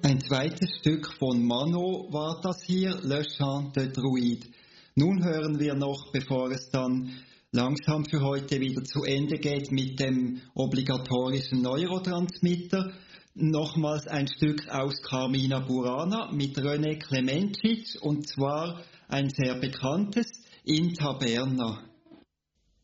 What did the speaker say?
Ein zweites Stück von Mano war das hier, Le Chant de Druide. Nun hören wir noch, bevor es dann langsam für heute wieder zu Ende geht mit dem obligatorischen Neurotransmitter, nochmals ein Stück aus Carmina Burana mit René Klemencic, und zwar ein sehr bekanntes, In Taberna.